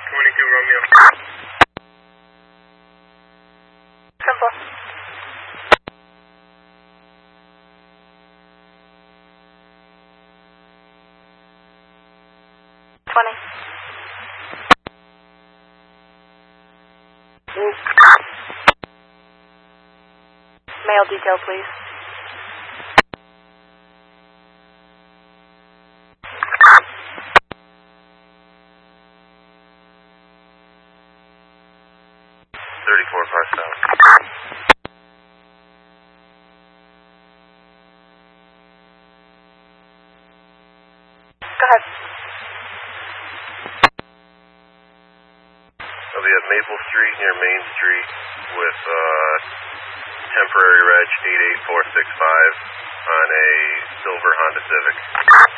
22 Romeo. Simple. Mail detail, please. Go ahead. I'll be at Maple Street near Main Street with temporary reg 88465 on a silver Honda Civic.